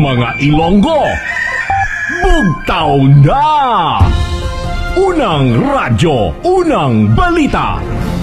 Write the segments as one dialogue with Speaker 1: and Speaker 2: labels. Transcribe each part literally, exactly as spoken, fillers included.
Speaker 1: Mga Ilonggo, bugtaw na! Unang radyo, unang balita.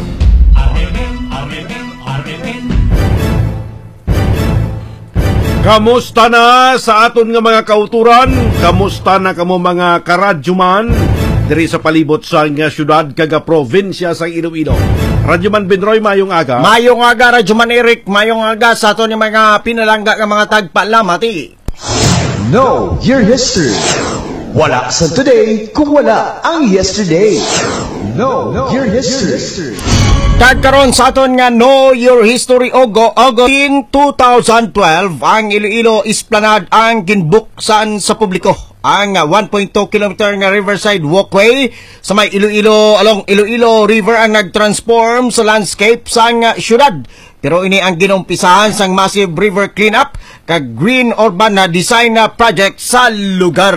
Speaker 1: Kamusta na sa aton nga mga kauturan? Kamusta na kamo mga karadyoman? Diri sa palibot sa nga syudad kaga probinsya sa Iloilo. Radyoman Benroy, mayong aga.
Speaker 2: Mayong aga, Radyoman Eric. Mayong aga sa aton yung mga pinalangga ng mga tagpalamati.
Speaker 3: Know your history. Wala sa today kung wala ang yesterday. Know your history.
Speaker 2: Kagkaroon sa aton nga Know Your History Ogo Ogo in twenty twelve ang Iloilo Esplanade ang ginbuksan sa publiko. Ang one point two kilometer nga Riverside Walkway sa may Iloilo along Iloilo River ang nagtransform sa landscape sa nga syudad. Pero ini ang ginumpisahan sang massive river cleanup kag green urban na design na project sa lugar.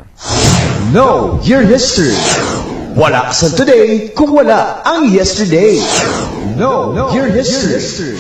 Speaker 3: Know your history. Wala sa today kung wala ang yesterday. Know your history.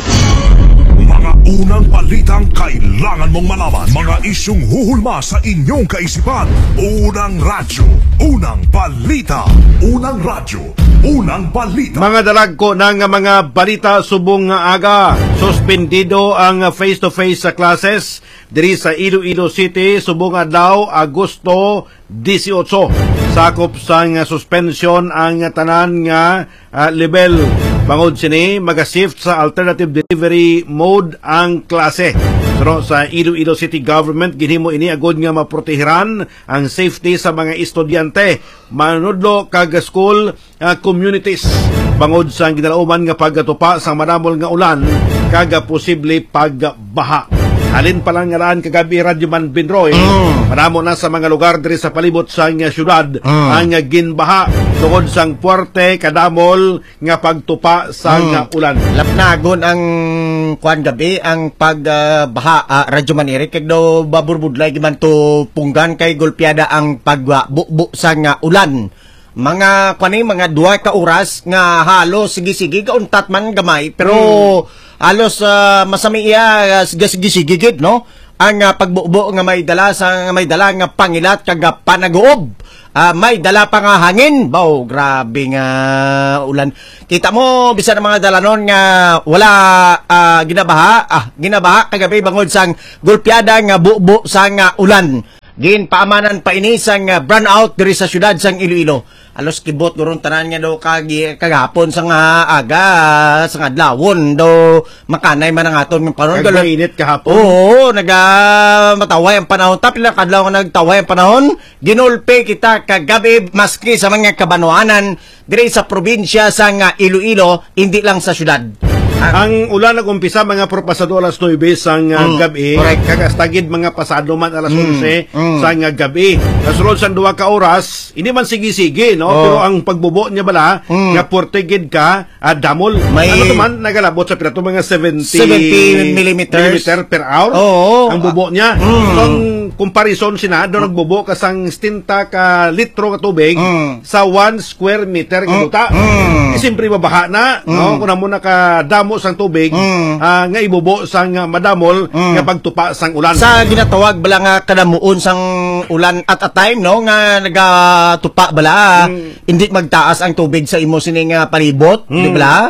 Speaker 4: Mga unang balitang kailangan mong malaman. Mga isyung huhulma sa inyong kaisipan. Unang radyo, unang balita. Unang radyo, unang balita.
Speaker 1: Mga dalagko ng mga balita subong nga aga. Suspendido ang face-to-face sa classes diri sa Iloilo City subong adlaw Agosto eighteen. Sakop sa nga suspension ang tanan nga uh, level. Bangod sini maga-shift sa alternative delivery mode ang klase. Pero sa Iloilo City Government ginhimo ini agud nga maprotehiran ang safety sa mga estudyante, manudlo kag school uh, communities. Bangod sa ginalauman nga pagatupa sa madamol nga ulan kag posible pagbaha. Alin pa lang nga raan kagabi Radyoman Benroy, mm. Madamo na sa mga lugar diri sa palibot sa nga syudad mm. ang ginbaha tungod sang puwerte kadamol nga pagtupa sa mm. nga ulan.
Speaker 2: Lapnagon ang kuan gabi ang pagbaha uh, uh, Radyoman Eric kag daw baburbudlay giman to punggan kay golpeada ang pagbukbo sa nga ulan. Mga kuani mga duha ka oras nga halos sige-sige kauntat man gamay pero mm. halos uh, masami iya uh, sige-sige no ang uh, pagbubo nga may dala sa nga may dala nga pangilat kag panaguob. Uh, may dala pa nga hangin. Baw, grabe nga ulan. Kita mo bisan ang mga dalanon nga wala uh, ginabaha. Ah, ginabaha kagabi bangod sang golpeada nga bubo sa nga ulan. Gin paamanan pa ini sang uh, brownout diri sa syudad sang Iloilo. Alos kibot gurong tanan nga daw kag kagapon sa nga aga sa nga adlawon daw makanay man ang aton ng panahon.
Speaker 1: Kag-init kahapon.
Speaker 2: Oo, naga mataway ang panahon. Tapos lang kadlaw nga nagtaway ang panahon. Ginulpe kita kagabi maski sa mga kabanuanan diri sa probinsya sa nga Iloilo, hindi lang sa syudad.
Speaker 1: Ang ulan nag-umpisa mga propasado alas nuebe sa nga mm, gabi.
Speaker 2: Correct.
Speaker 1: Kakastagid mga pasado man alas
Speaker 2: mm,
Speaker 1: onse
Speaker 2: mm.
Speaker 1: sa nga gabi. Kasulod sa duha ka oras, hindi man sige-sige, no?
Speaker 2: Oh.
Speaker 1: Pero ang pagbubo niya bala, mm. nga portigid ka, uh, damol.
Speaker 2: May...
Speaker 1: Ano naman, nagalabot sa pinato mga seventy
Speaker 2: millimeters
Speaker 1: per hour.
Speaker 2: Oh.
Speaker 1: Ang bubo niya.
Speaker 2: Mm.
Speaker 1: So, ang comparison sina, doon nagbubo kasang stinta ka litro ka tubig
Speaker 2: mm.
Speaker 1: sa one square meter ka duta.
Speaker 2: Mm.
Speaker 1: Eh, siyempre mabaha na, mm. no? Kung na muna ka damo sang tubig mm. uh, nga ibubo sang uh, madamol mm. nga pagtupa sang ulan.
Speaker 2: Sa ginatawag bala nga kadamuon sang ulan at a time no nga nagatupa bala mm. hindi magtaas ang tubig sa imo sining uh, palibot mm. di bala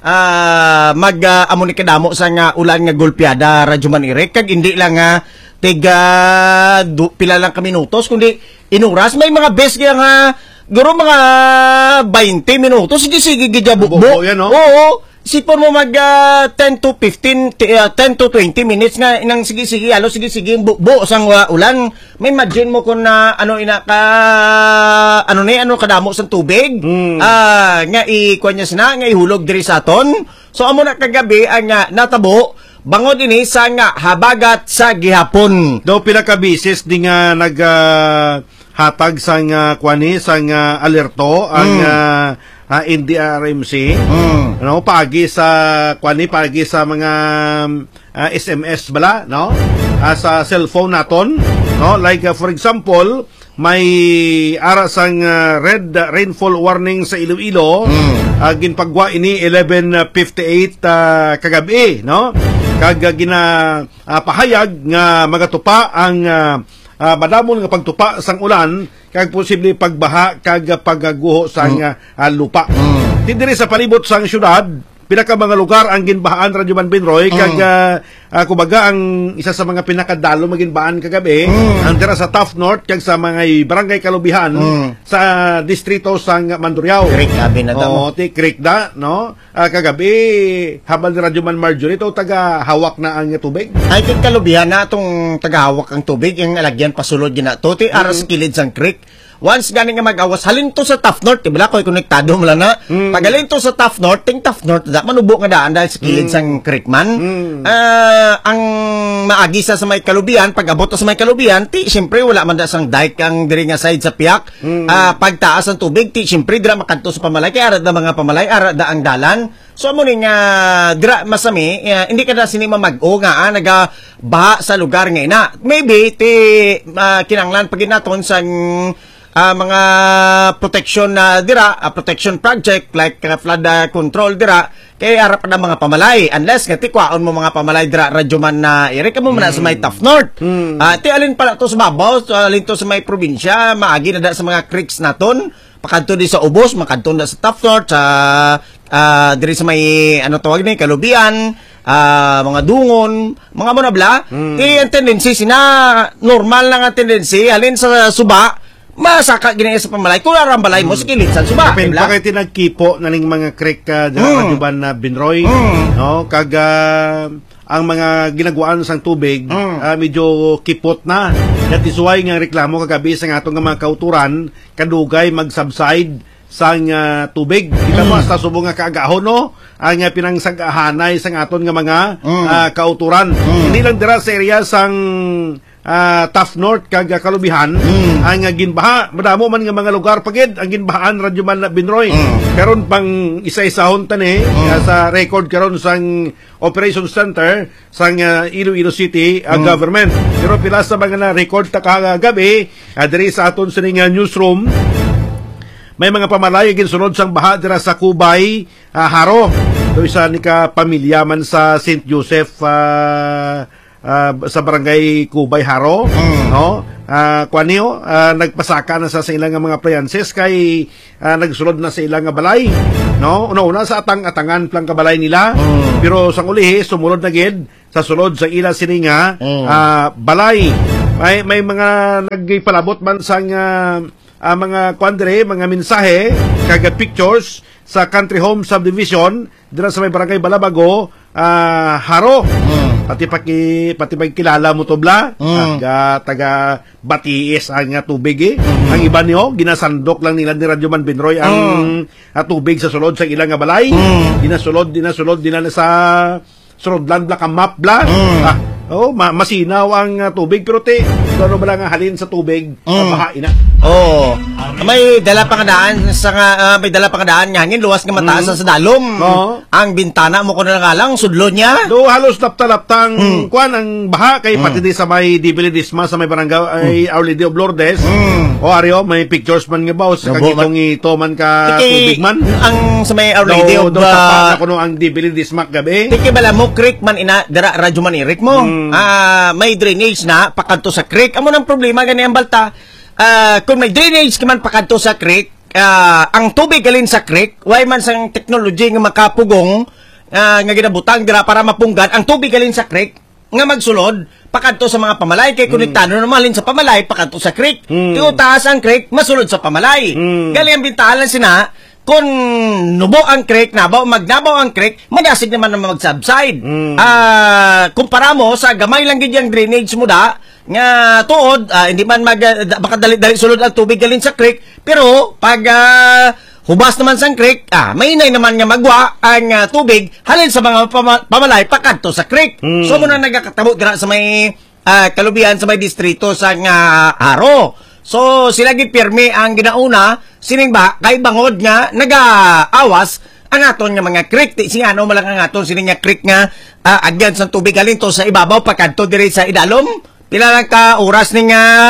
Speaker 2: uh, mag uh, amo ni kadamo sa nga ulan nga golpeada Radyoman Eric kag hindi lang nga uh, tiga du, pila lang ka minutos kundi inuras may mga best nga nga guro mga twenty minutos sige sige gidya bukbo
Speaker 1: yan no.
Speaker 2: Oo. Sipon mo mag uh, ten to fifteen, uh, ten to twenty minutes nga inang sige-sige, alo sige-sige buo sang uh, ulan. May imagine mo kung na uh, ano ina ka ano ni ano kadamo sang tubig.
Speaker 1: Hmm.
Speaker 2: Ah, nga ikuan niya sina nga ihulog diri sa aton. So amo na kagabi ang uh, natabo bangod ini sa nga habagat sa gihapon.
Speaker 1: Do pila ka bisis di nga nag uh, hatag sang uh, kuani sang uh, alerto ang hmm. uh, Uh, N D R M C mm. no pagi sa kwani pagi sa mga uh, S M S bala no uh, sa cellphone naton no like uh, for example may ara sang uh, red rainfall warning sa Iloilo mm. uh, ginpagwa ini eleven fifty-eight uh, kagabi no kag uh, gina uh, pahayag nga magatupa ang uh, uh, madamon nga pagtupa sang ulan kag posible pagbaha kag uh, pagguho sang uh, uh, lupa. Mm. Diri sa palibot sang syudad pinaka mga lugar ang ginbahaan Radyo Man Binroy kag mm. uh, uh, kumbaga ang isa sa mga pinakadalo maginbaan kagabi mm. ang dira sa Taft North kag sa mga barangay Kalubihan mm. sa distrito sang Mandurriao.
Speaker 2: Creek gabi na daw.
Speaker 1: Oh, ti creek da, no? Uh, kagabi habang ni Radyo Man Marjorie to taga hawak na ang tubig.
Speaker 2: Ay kag Kalubihan na tong tagahawak ang tubig yung alagyan pasulod gina to ti aras mm. kilid sang creek. Once gani nga mag-awas, halin to sa Taft North, tibala ko konektado mo lang na. Mm. Pagalin to sa Taft North, ting Taft North, da manubo nga daan dahil sa kilid mm. sang creek man. Mm. Uh, ang maagisa sa may Kalubihan, pag abot sa may Kalubihan, ti, siyempre, wala man da sang dike ang diri nga side sa piyak. Mm. Uh, pagtaas ang tubig, ti, siyempre, dira makanto sa pamalay, kaya arad na mga pamalay, arad da ang dalan. So, mo nga, uh, dira masami, uh, hindi ka na sinima mag-o nga, ah, nagabaha sa lugar nga ina. Maybe, ti, uh, kinanglan pag inaton sang Uh, mga protection na uh, dira, uh, protection project like uh, flood uh, control dira, kay harap na mga pamalay. Unless nga tikwaon mo mga pamalay dira, Radyo Man na uh, irek mo mm. na sa may Taft North. Mm. Uh, ti alin pala to sa babaw, so, alin to sa may probinsya, maagi na da sa mga creeks naton, pakadto di sa Ubos, makadto na sa Taft North, sa uh, diri sa may ano tawag ni Kalubihan, uh, mga dungon, mga monabla. Mm. Ti ang tendency sina normal lang ang tendency alin sa suba masaka ginaya sa pamalay kung arambalay mo mm. sa kilid sa suba.
Speaker 1: Kapin pa kayo tinagkipo na ning mga creek ka uh, mm. Radyo na Binroy mm. no kag uh, ang mga ginagawaan sang tubig mm. uh, medyo kipot na. That is why nga reklamo kagabi sa atong mga kauturan kadugay mag-subside sang uh, tubig. Kita mo mm. sa subong nga kaagahon no ang uh, pinangsag-ahanay sang aton nga mga mm. uh, kauturan. Mm. Hindi lang dira sa area sang Uh, Taft North kag Kalubihan mm. ang uh, ginbaha madamo man nga mga lugar pagid ang ginbahaan Radyo Man Binroy mm. karon pang isa-isahon tani mm. uh, sa record karon sang Operation Center sang uh, Iloilo City uh, mm. government pero pila sa mga na record ta kagabi uh, diri sa aton sining uh, newsroom may mga pamalay ginsunod sang baha dira sa Kubay uh, Haro do isa ni ka pamilya man sa Saint Joseph uh, Uh, sa barangay Kubay Haro mm. no uh, kuanyo uh, nagpasaka na sa, sa ilang mga appliances kay uh, nagsulod na sa ilang balay no una-una sa atang-atangan plang kabalay nila mm. pero sang ulihi sumunod na gid sa sulod sa ila sininga mm. uh, balay may may mga nagpalabot man sang uh, uh, mga kuandre mga mensahe kag pictures sa Country Home Subdivision dira sa may barangay Balabago uh, Haro mm. pati paki pati pagkilala mo to bla mm. taga taga Batiis ang uh, tubig eh mm. ang iba niyo ginasandok lang nila ni Radyo Man Binroy ang mm. uh, tubig sa sulod sa ilang balay mm. dinasulod dinasulod dinala sa sulodlan bla ka map bla mm. ah, oh ma masinaw ang uh, tubig pero te ano ba lang halin sa tubig mm. sa baha ina.
Speaker 2: Oh, may dala pang daan sa uh, may dala pang daan nga ngin luwas nga mataas mm. sa dalom. Oh. Ang bintana mo ko na nga lang sudlo niya.
Speaker 1: Do halos lapta-laptang mm. kuan ang baha kay mm. pati di sa may Dibilidisma sa may barangay mm. Our Lady of Lourdes. Mm. O Ario may pictures man nga ba sa kagitong ito man ka tubig man.
Speaker 2: Ang sa may Our Lady of
Speaker 1: do uh, kuno ang Dibilidisma gabi.
Speaker 2: Tiki bala mo creek man ina dara Radyo Man irik mo. Mm. Uh, may drainage na pakanto sa creek. Amo nang problema gani ang balta. Uh, kung may drainage man pakanto sa creek, uh, ang tubig galin sa creek, way man sang technology nga makapugong uh, nga ginabutang dira para mapunggan ang tubig galin sa creek nga magsulod pakanto sa mga pamalay kay konektado mm. naman sa pamalay pakanto sa creek. Mm. Tiutaas ang creek masulod sa pamalay. Mm. Gali ang bintahan lang sina kung nubo ang creek, nabaw, magnabaw ang creek, madasig naman naman mag-subside. Mm. Uh, kumpara mo sa gamay lang gid yung drainage mo da, nga tuod, uh, hindi man mag, uh, baka dali-dali sulod ang tubig galin sa creek, pero pag uh, hubas naman sa creek, ah, mainay naman nga magwa ang uh, tubig halin sa mga pama pamalay pakanto sa creek. Mm. So muna nagkakatabo dira sa may uh, Kalubihan sa may distrito sa nga uh, Haro. So, sila gipirmi ang ginauna, sining ba, kay bangod nga, nag-awas, ang aton nga mga creek. Sing ano malang ang aton, sining nga creek nga, uh, agyan sa tubig alin to sa ibabaw, pagkanto diri sa idalom. Pila lang ka oras ni nga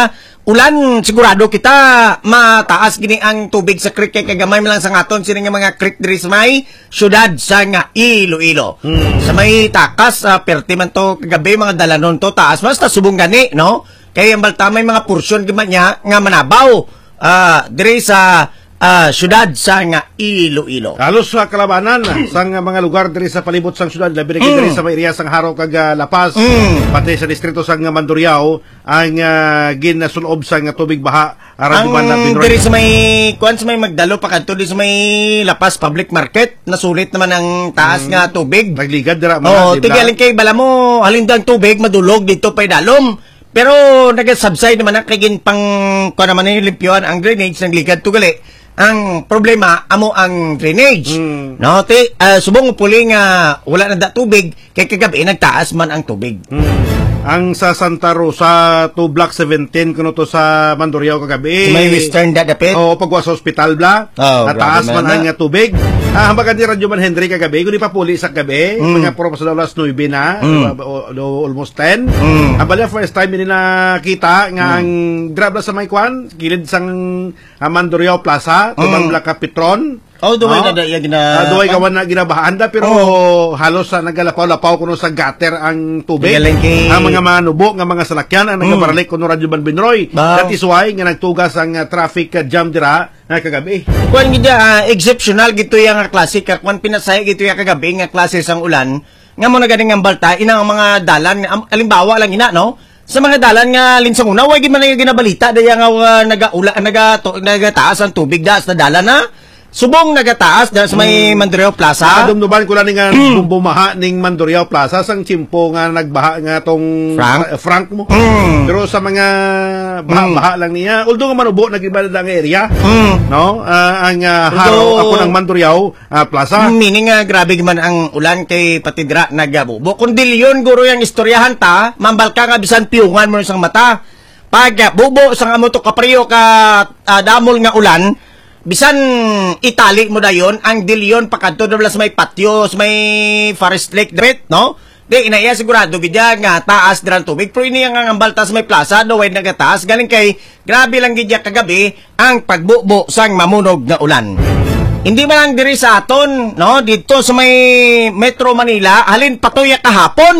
Speaker 2: ulan sigurado kita mataas gini ang tubig sa creek kay kagamay man lang sa ngaton sini nga mga creek diri sa may syudad sa nga Iloilo. Hmm. Sa may takas uh, perti man to kagabi mga dalanon to taas mas ta subong gani no. Kay ang balta may mga porsyon gyud niya nga manabaw uh, diri sa Uh, syudad sa nga Iloilo.
Speaker 1: Halos sa kalabanan sa mga lugar diri sa palibot sang syudad, labi na mm. diri sa may area sang Haro kag uh, Lapas, mm. pati sa distrito sang Mandurriao ang uh, ginasulob sa nga tubig baha aron man na Pinoy.
Speaker 2: Diri sa may kuan sa may Magdalo pa kadto di sa may Lapas Public Market, nasulit naman ang taas mm. nga tubig.
Speaker 1: Nagligad dira mga.
Speaker 2: Oh, tigalin kay bala mo halindang tubig madulog dito pay dalom. Pero nag-subside naman ang kagin pang kuan naman ni limpyoan ang drainage ng ligad tugali. Ang problema amo ang drainage. Mm. No, te uh, subong puli nga wala na da tubig kay kagabi nagtaas man ang tubig.
Speaker 1: Mm. Ang sa Santa Rosa to Block seventeen kuno to sa Mandurriao kagabi.
Speaker 2: May western dadapit.
Speaker 1: Oo, pagwa sa ospital bla. Oh, nataas man ang na. tubig. Ah, hambagan ni Radyo Man Henry kagabi, kundi pa puli sa gabi, mm. mga puro pa sa alas nine na, mm. uh, almost ten. Mm. Abala first time ni nakita nga mm. ang grab sa may kwan, kilid sang uh, Mandurriao Plaza, tubang mm. Bla Kapitron.
Speaker 2: Oh, duway no? na iya gina...
Speaker 1: Uh, duway kawan na ginabahaan da, pero oh. halos sa uh, nagalapaw-lapaw kuno sa gutter ang tubig.
Speaker 2: Kay...
Speaker 1: Ang mga manubo, nga mga salakyan, ang mm. nagabaralik kuno Radyo Man Binroy. Wow. That is why, nga nagtugas ang uh, traffic uh, jam dira na kagabi.
Speaker 2: Kuan gida, uh, exceptional gito yung uh, klase, kuan pinasay gito yung kagabi, nga klase sang ulan, nga mo na ganing ang balta, inang mga dalan, um, alimbawa lang ina, no? Sa mga dalan nga linsang una, wag man na yung ginabalita, daya nga uh, naga-ula, naga, to, nagataas ang tubig da sa dalan na. Subong nagataas dahil sa may Mandurriao Plaza.
Speaker 1: Nadumduman ko lang nga mm. bumaha ning Mandurriao Plaza sang chimpo nga nagbaha nga tong
Speaker 2: Frank,
Speaker 1: uh, Frank mo. Mm. Pero sa mga baha-baha mm. lang niya, although nga manubo nagiba na ang area, mm. no? Uh, ang uh, haro ako ng Mandurriao uh, Plaza.
Speaker 2: Meaning nga uh, grabe man ang ulan kay patidra nagabubo. Kundi yun guro yang istoryahan ta, mambal ka nga bisan piyungan mo sang mata. Pag bubo sang amo to kapriyo ka uh, damol nga ulan, bisan itali mo na yon ang dilyon pakadto na sa may patio, sa may forest lake direct, no? Di inaya sigurado gidya nga taas diran tubig, pero ini nga ang balta sa may plaza no way nagataas galing kay grabe lang gidya kagabi ang pagbubo sang mamunog nga ulan. Hindi man lang diri sa aton, no? Dito sa may Metro Manila, halin patuya kahapon,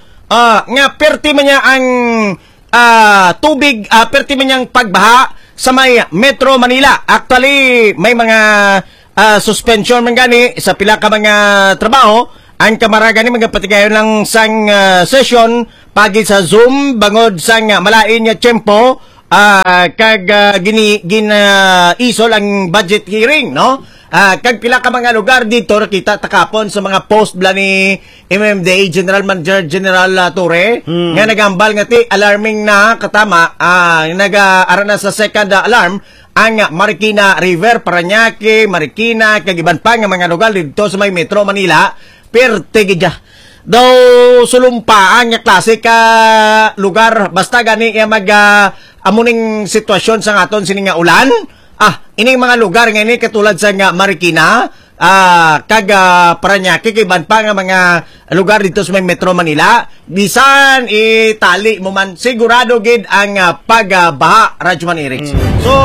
Speaker 2: uh, nga perti man niya ang uh, tubig, uh, perti man niyang pagbaha sa may Metro Manila. Actually, may mga uh, suspension man gani sa pila ka mga trabaho. Ang kamara gani mga patigayon lang sang uh, session pagi sa Zoom bangod sang uh, malain nga tiyempo uh, kag uh, gini gin uh, isol ang budget hearing, no? Uh, kag pila ka mga lugar dito nakita takapon sa mga post bla ni M M D A General Manager General uh, Torre hmm. nga nagambal nga ti alarming na katama uh, nag-ara na sa second uh, alarm ang uh, Marikina River, Parañaque, Marikina kag iban pa nga mga lugar dito sa may Metro Manila perte gidya daw sulumpaan nga klase ka lugar basta gani nga mag uh, amuning sitwasyon sa aton sini nga ulan. Ah, ining mga lugar nga ini katulad sa nga Marikina, ah, kag uh, Parañaque, kay ban pa nga mga lugar dito sa may Metro Manila, bisan itali mo man sigurado gid ang uh, pagbaha, Radyo Man Eric. Mm. So,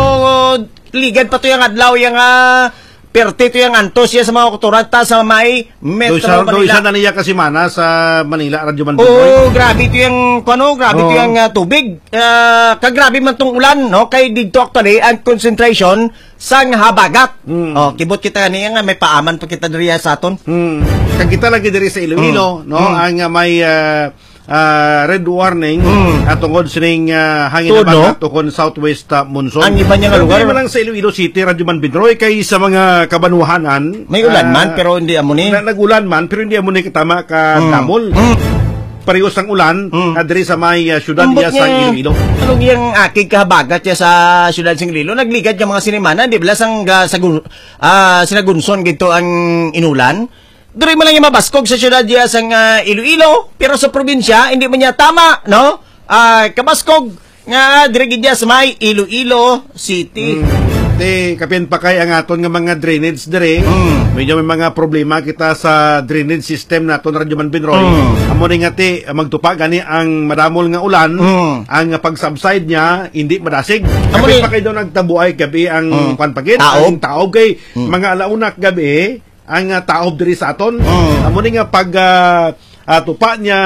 Speaker 2: ligad pa to yung adlaw yung uh, perti to yung antos siya sa mga kuturanta sa may Metro
Speaker 1: do isa,
Speaker 2: Manila.
Speaker 1: Do isa na niya kasi mana sa Manila, Radyo Man
Speaker 2: Binroy. Oh, grabe to yung, ano, grabe oh. to yung uh, tubig. Uh, kagrabe man tong ulan, no? Kay dito actually, ang concentration sang habagat. Mm. Oh, kibot kita niya nga, may paaman pa kita diri sa aton.
Speaker 1: Mm. Kag kita lagi diri sa Iloilo, mm. no? Mm. Ang uh, may... Uh, Uh, red warning mm. at tungkol sining uh, hangin na bagat tukon southwest uh, monsoon.
Speaker 2: Ang iba niya nga lugar.
Speaker 1: Hindi man lang sa Iloilo City, Radyo Man Binroy, kay sa mga kabanuhanan.
Speaker 2: May ulan uh, man, pero hindi amuni.
Speaker 1: Na, nagulan man, pero hindi amuni katama ka mm. damol. Mm. Parehos ang ulan, mm. uh, diri sa may uh, syudad niya sa Iloilo.
Speaker 2: Anong yung akig kahabagat niya sa syudad sa Iloilo? Nagligad yung mga sinimana, di ba? Sang uh, uh, sinagunson gito ang inulan. Diri mo lang yung mabaskog sa syudad niya sa uh, Iloilo, pero sa probinsya, hindi man niya tama, no? Uh, kabaskog nga diri gid sa may Iloilo City. Mm.
Speaker 1: Di kapin pa kay ang aton nga mga drainage dire.
Speaker 2: Mm.
Speaker 1: Medyo may mga problema kita sa drainage system naton Radyo Man Binroy.
Speaker 2: Mm.
Speaker 1: Amo ni nga ti magtupa gani ang madamol nga ulan,
Speaker 2: Mm.
Speaker 1: ang pag-subside niya hindi madasig.
Speaker 2: Amo
Speaker 1: Kapin
Speaker 2: ni-
Speaker 1: pa kay daw nagtabuay gabi ang
Speaker 2: Mm.
Speaker 1: kwan pagit,
Speaker 2: Taob.
Speaker 1: ang taob kay mga alaunak gabi ang uh, taob diri sa aton.
Speaker 2: Mm.
Speaker 1: Amo ni nga pag uh, uh, tupa niya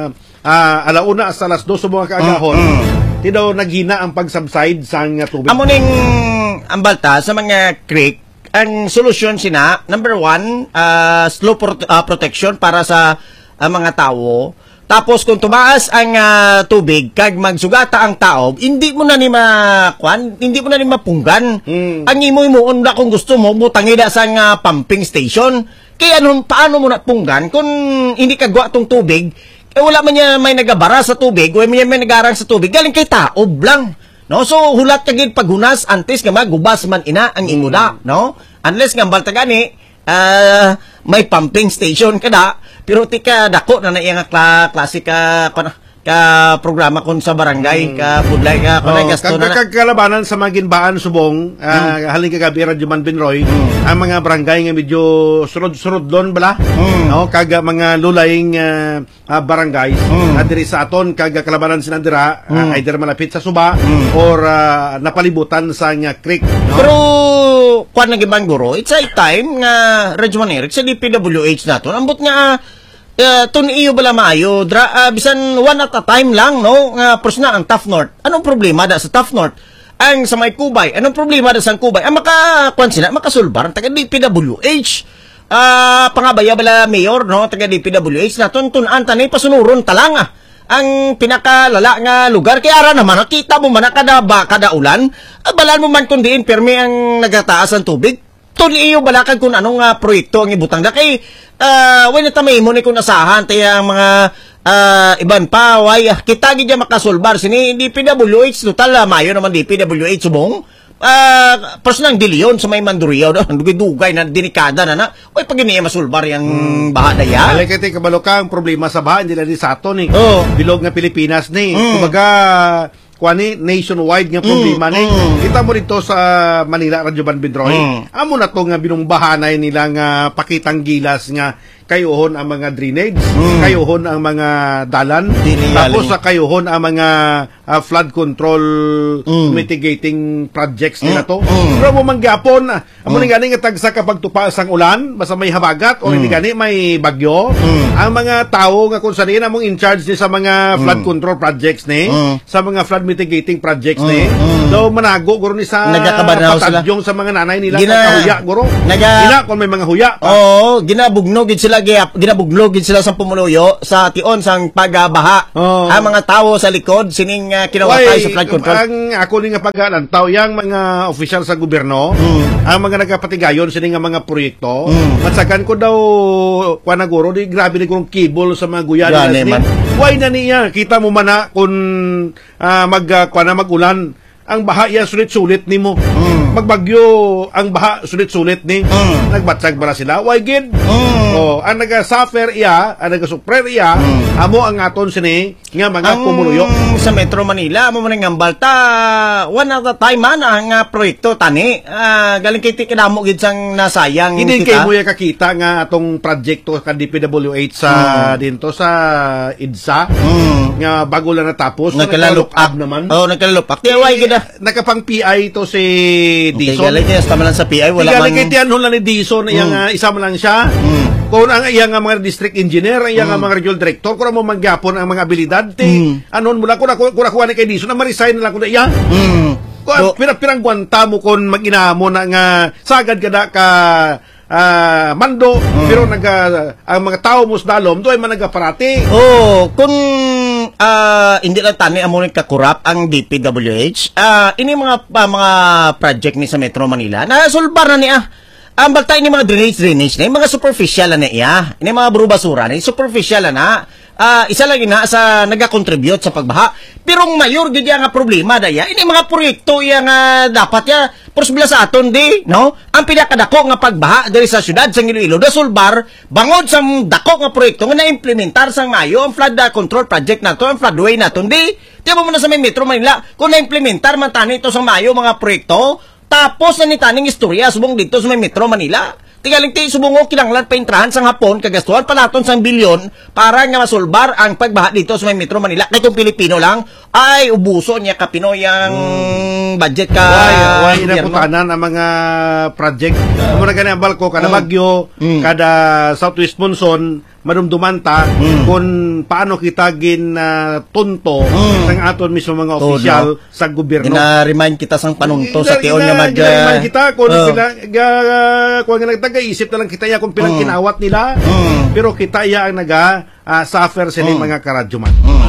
Speaker 1: uh, alauna sa alas dos sa mga kaagahon.
Speaker 2: Mm.
Speaker 1: Di daw naghina ang pag-subside sa nga tubig.
Speaker 2: Amo ning ambalta sa mga creek, ang solusyon sina, number one, uh, slow pro- uh, protection para sa uh, mga tao. Tapos kung tumaas ang uh, tubig kag magsugata ang tao, hindi mo na ni makwan, hindi mo na ni mapunggan.
Speaker 1: Mm.
Speaker 2: Ang imo imuon na kung gusto mo butangida sa uh, pumping station. Kaya ano, paano mo na punggan kung hindi kagwa tong tubig? Eh wala man niya may nagabara sa tubig, wala man niya may nagarang sa tubig, galing kay taob lang. No? So hulat kagid paghunas antes nga magubas man ina ang imuda, no? Unless nga balta gani, uh, may pumping station kada, pero tika dako na na iya nga kla, klase ka ka, ka programa kon sa barangay, ka budlay ka
Speaker 1: Oh,
Speaker 2: kunay gasto na.
Speaker 1: kag kalabanan sa mga ginbaan subong, uh, haling kagabi Radyo Man Binroy, ang mga barangay nga medyo surod-surod doon bala. No, kag uh, mga lulaying uh, uh, barangay mm. diri sa aton kag kalabanan sinandira uh, either malapit sa suba or uh, napalibutan sa nga creek. No?
Speaker 2: Pero kuan na gibang guro, it's a time nga Radyo Man Eric sa D P W H naton ambot nga uh, tun iyo bala maayo dra uh, bisan one at a time lang no nga prosna ang Tough North. Anong problema da sa Tough North? Ang sa may Kubay, anong problema da sa Kubay? Ang maka kuan sila makasulbar ang taga D P W H. Ah, uh, pangabaya bala mayor no taga D P W H naton tun-an tanay pasunuron talang ah. Ang pinakalala nga lugar kaya ara naman nakita mo man kada ba kada ulan ah, balan mo man kun diin permi ang nagataas ang tubig tun iyo balakad kung anong uh, proyekto ang ibutang da kay uh, way na tamay mo ni kung asahan tayo ang mga uh, iban pa way uh, kita gid makasolbar sini D P W H total uh, mayo naman D P W H subong uh, personang dilyon sa may Mandurriao do dugay-dugay na delikada na na oy pag iniya masulbar yang hmm. baha daya
Speaker 1: Alay kay kabalo ka ang problema sa baha hindi na di sa aton eh.
Speaker 2: Oh.
Speaker 1: Bilog nga Pilipinas ni.
Speaker 2: Mm.
Speaker 1: Kumbaga kuani nationwide nga problema
Speaker 2: Mm,
Speaker 1: ni.
Speaker 2: mm.
Speaker 1: Kita mo dito sa Manila Radyo Man Binroy.
Speaker 2: Mm.
Speaker 1: Amo na to nga binungbahanay nila nga pakitang gilas nga kayuhon ang mga drainage,
Speaker 2: Mm.
Speaker 1: kayuhon ang mga dalan,
Speaker 2: Dili
Speaker 1: tapos
Speaker 2: yaling.
Speaker 1: sa kayuhon ang mga uh, flood control
Speaker 2: Mm.
Speaker 1: mitigating projects nila
Speaker 2: Mm,
Speaker 1: to.
Speaker 2: mm.
Speaker 1: Pero mo mangyapon, amo ni gani nga tagsa kapag tupaas ang ulan, basta may habagat o hindi gani may bagyo,
Speaker 2: Mm.
Speaker 1: ang mga tao nga kung saan among in charge ni sa mga flood control projects ni,
Speaker 2: Mm.
Speaker 1: sa mga flood mitigating projects ni,
Speaker 2: Mm.
Speaker 1: daw manago guro ni sa
Speaker 2: Nagakabanaw sila.
Speaker 1: patadyong sa mga nanay nila
Speaker 2: Gina-
Speaker 1: sa huya guro.
Speaker 2: Naga-
Speaker 1: Gina kung may mga huya pa.
Speaker 2: Oo, ginabugnogid sila giyap, ginabugnogid sila sa pumuluyo sa tion sang pagbaha.
Speaker 1: Oo.
Speaker 2: Ang mga tao sa likod sining uh, kinawatay sa flood control.
Speaker 1: Ang ako ni nga pagkalantaw, yang mga opisyal sa gobyerno,
Speaker 2: Mm.
Speaker 1: ang mga nagapatigayon sini nga mga proyekto,
Speaker 2: Mm.
Speaker 1: matsakan ko daw, kwa na guro, di grabe ni kung kibol sa mga guyan
Speaker 2: Yan,
Speaker 1: nila
Speaker 2: eh, man.
Speaker 1: sini. Why na niya? Kita mo man na kung uh, mag, uh, kwa na magulan, ang baha iya sulit-sulit ni mo.
Speaker 2: Mm.
Speaker 1: Magbagyo, ang baha sulit-sulit ni.
Speaker 2: Mm.
Speaker 1: Nagbatsag bara sila. Why gid?
Speaker 2: Mm.
Speaker 1: Oh, ang naga-suffer iya, ang naga-suffer iya, amo ang aton sini nga mga
Speaker 2: Ang
Speaker 1: pumuluyo.
Speaker 2: sa Metro Manila, mo man ang balta, one at a time man ang uh, proyekto tani. Uh, galing kay tikadamo gid sang nasayang
Speaker 1: Hindi
Speaker 2: kita.
Speaker 1: kay mo ya kakita nga atong proyekto ka D P W H sa dinto sa IDSA
Speaker 2: Mm.
Speaker 1: nga bago lang natapos.
Speaker 2: Nagkalalok
Speaker 1: up naman.
Speaker 2: Oh, nagkalalok up. Di why gid ah.
Speaker 1: Nakapang P I to si
Speaker 2: Okay,
Speaker 1: Dison.
Speaker 2: galing kaya tama lang sa P I wala
Speaker 1: Wala
Speaker 2: man.
Speaker 1: kay tiyan lang ni Dison
Speaker 2: Mm.
Speaker 1: yang uh, isa man lang siya.
Speaker 2: Mm.
Speaker 1: Kung ang iyang mga district engineer, ang iyang mga regional director, kung mo mangyapon ang mga abilidad, ti,
Speaker 2: Mm.
Speaker 1: anon mo lang, kung nakuha ni kay Dison, na ma-resign na lang ko na iya.
Speaker 2: Mm.
Speaker 1: Kung
Speaker 2: So,
Speaker 1: pirang-pirang gwanta mo kung mag-ina mo na nga sagad ka na ka ah, mando, pero naga, ang mga tao mo sa dalom, doon ay man nagaparati.
Speaker 2: oh, kung ah, hindi lang tani amo ning kakurap ang D P W H, ah ini mga ah, mga project ni sa Metro Manila na sulbar na niya. Ang balta ini mga drainage drainage na mga superficial na niya. Ini mga buro basura ni superficial na. Ah, isa lang ina sa naga-contribute sa pagbaha. Pero ang mayor gid nga problema daya ini mga proyekto yang uh, dapat ya prosbila sa aton di, no? Ang pinakadako nga pagbaha diri sa syudad sa Iloilo da sulbar bangod sa dako nga proyekto nga na-implementar sang mayo ang flood uh, control project nato, ang floodway naton di. Di ba mo na sa may Metro Manila kung na-implementar man tani ito sang mayo mga proyekto Tapos na ni taning istorya subong dito sa may Metro Manila. Tingaling ti subungo kinanglan pa intrahan sang hapon kagastuhan pa naton sang bilyon para nga masulbar ang pagbaha dito sa may Metro Manila. Kay kung Pilipino lang ay ubuso niya ka Pinoy ang mm. budget ka.
Speaker 1: Why, why inaputanan ang mga project. Kung na ganyan balko, kada mm. bagyo, mm. kada southwest monsoon, madumdumanta mm. kung paano kita gin uh, tunto mm. sang aton mismo mga opisyal no? sa gobyerno.
Speaker 2: Gina-remind kita sang panunto sa tiyon nga mag...
Speaker 1: Gina-remind kita kung
Speaker 2: uh,
Speaker 1: pila, uh, kung nagtagaisip na lang kita ya kung pilang mm. kinawat nila, mm. pero kita ya ang naga-suffer uh, sila mm. mga karadyuman. Mm.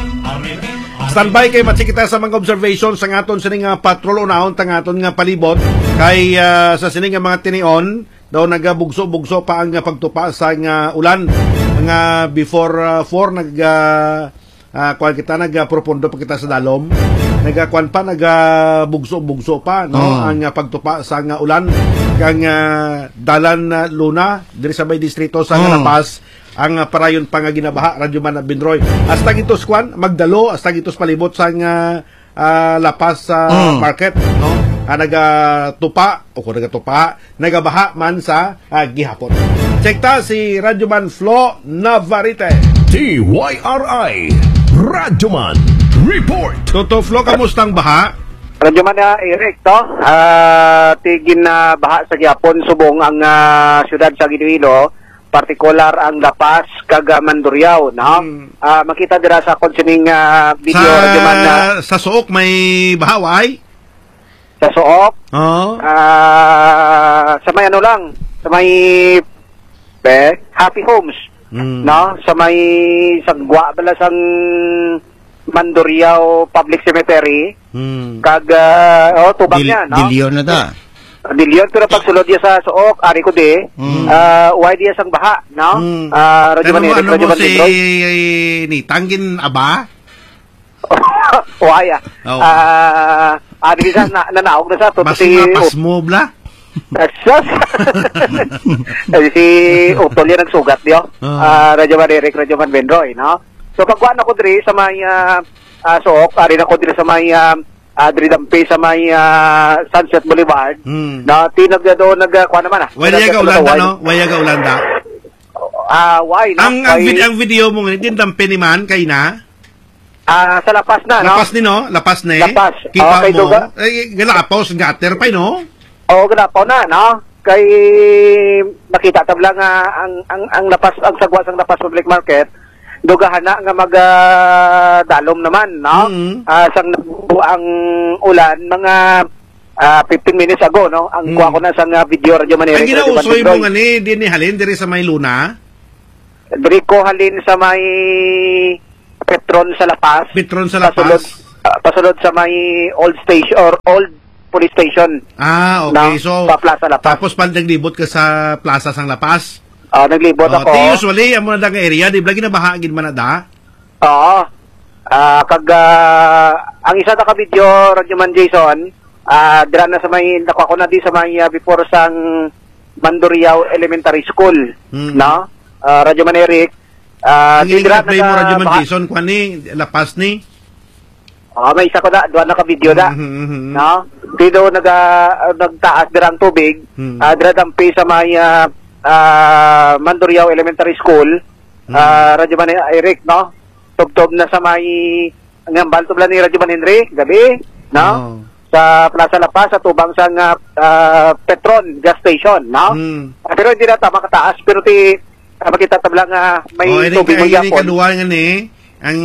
Speaker 1: Standby kay matsi kita sa mga observations sa aton sining nga patrol unahon tang aton nga palibot kay uh, sa sining nga mga tinion daw nagabugso-bugso pa ang pagtupa sa nga ulan nga before uh, four nag uh, uh, kuan kita nagpropondo pa kita sa dalom nagakuan pa nagabugso-bugso pa no uh. ang uh, pagtupa sa nga ulan kang uh, dalan uh, Luna diri sa may distrito sa uh. Lapas ang uh, parayon pa nga ginabaha Radyo Man Binroy hasta gitos kuan magdalo hasta gitos palibot sa nga uh, Lapas uh, uh. market no Ah, nagatupa o kung nagatupa, nagabaha man sa ah, gihapon. Check ta si Radyoman Flo Navarrete.
Speaker 4: T Y R I Radyoman Report.
Speaker 1: Toto Flo, kamustang baha?
Speaker 5: Radyoman na Eric to. Uh, tigin na baha sa gihapon subong ang uh, siyudad sa Iloilo, partikular ang Lapas kag Mandurriao, no? Hmm. Uh, makita dira sa konsining uh, video
Speaker 1: sa,
Speaker 5: Radyoman na
Speaker 1: sa Suok may bahaway?
Speaker 5: Sa Suok.
Speaker 1: Oo.
Speaker 5: Uh, sa may ano lang, sa may eh, Happy Homes. Mm. No? Sa may sagwa bala sang Mandurriao Public Cemetery. Mm. Kag uh, oh tubag
Speaker 2: Dil-
Speaker 5: niya, no?
Speaker 2: Dilyon na ta.
Speaker 5: Dilyon pero pag sulod niya sa Suok, ari ko di. Mm. Uh, why diya sang baha, no?
Speaker 1: Mm.
Speaker 5: Uh, Radyoman
Speaker 1: Eric,
Speaker 5: ano mo si
Speaker 1: ni Tangin Aba?
Speaker 5: Waya.
Speaker 1: Oh.
Speaker 5: Ah, uh, ari sa na nanaog na sa to
Speaker 1: si pasmo bla.
Speaker 5: Sus. Si Utol yan nagsugat diyo. Ah, uh, Radyoman Eric, Radyoman Benroy, no? So pagkuan ako diri sa may uh, uh, Suok, ari na ko diri sa may uh, uh, diri dampi sa may uh, Sunset Boulevard. Hmm. Na tinag do nagkuan naman ah.
Speaker 1: Waya ga Ulanda no? Waya ga Ulanda.
Speaker 5: Ah, uh, why no?
Speaker 1: Ang ang, vid- ang video mo ngitin dampi ni man kay na.
Speaker 5: Ah, uh, sa Lapas na, no?
Speaker 1: Lapas ni, no? Lapas ni.
Speaker 5: Lapas.
Speaker 1: Kita
Speaker 5: okay,
Speaker 1: mo.
Speaker 5: Duga.
Speaker 1: Eh, galapos, gatter pa, no?
Speaker 5: Oo, galapaw na, no? Kay nakita tabla nga ang ang ang Lapas, ang sagwa sang Lapas Public Market, dugahan na nga mag uh, dalom naman, no? Mm-hmm. Uh, sang ang ulan, mga uh, fifteen minutes ago, no? Ang mm. kuha ko na sang uh, video Radyo Manila.
Speaker 1: Ang ginausoy mo nga ni, di ni halin, diri sa may Luna?
Speaker 5: Diri ko halin sa may Petron sa Lapas.
Speaker 1: Petron sa Lapas.
Speaker 5: Pasulod, uh, pasulod sa may old station or old police station.
Speaker 1: Ah, okay.
Speaker 5: Na,
Speaker 1: so,
Speaker 5: sa Plaza Lapas.
Speaker 1: Tapos pag naglibot ka sa Plaza sang Lapas?
Speaker 5: Oo, uh, naglibot
Speaker 1: oh,
Speaker 5: ako.
Speaker 1: Ti usually, ang mga dagang area, di ba ginabahagin man na da?
Speaker 5: Oo. Uh, kag, uh, ang isa na ka-video, Radyoman Jason, uh, dira na sa may, nakuha ko na di sa may uh, before sang Mandurriao Elementary School. Hmm. No? Uh, Radyoman Eric. Uh,
Speaker 1: ang i-play mo Radyoman Jason, kung ni, Lapas ni?
Speaker 5: Oo, uh, may isa ko na, doon naka-video na. Mm-hmm. No? Dito naga, uh, nagtaas dirang tubig, mm-hmm. uh, dira dampi sa may uh, uh, Mandurriao Elementary School, mm-hmm. uh, Radyoman Eric, no? Tugtob na sa may, ang baltob lang ni Radyoman Henry, gabi, no? Oh. Sa Plaza Lapas, sa tubang sa uh, uh, Petron gas station, no? Mm. Uh, pero hindi na tama kataas, pero ti, Uh, makita tabla nga may
Speaker 1: oh,
Speaker 5: tubig mo yapon.
Speaker 1: Oh, ini kaduwa nga ni, ang,